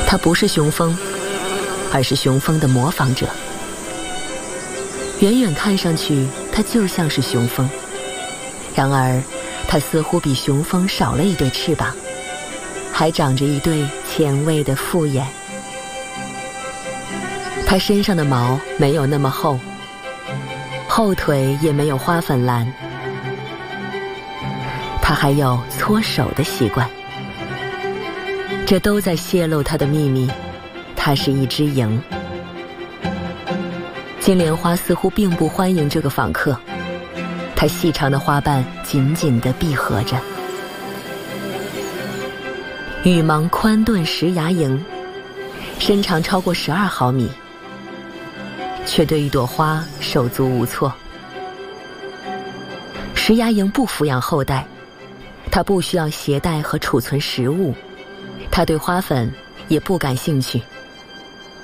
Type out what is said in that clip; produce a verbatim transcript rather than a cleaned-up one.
它不是雄蜂，而是雄蜂的模仿者。远远看上去，它就像是雄蜂，然而它似乎比雄蜂少了一对翅膀，还长着一对前卫的复眼。它身上的毛没有那么厚，后腿也没有花粉蓝。它还有搓手的习惯，这都在泄露它的秘密。它是一只蝇。金莲花似乎并不欢迎这个访客，它细长的花瓣紧紧地闭合着。羽芒宽钝石牙蝇，身长超过十二毫米，却对一朵花手足无措。石牙蝇不抚养后代，它不需要携带和储存食物，它对花粉也不感兴趣。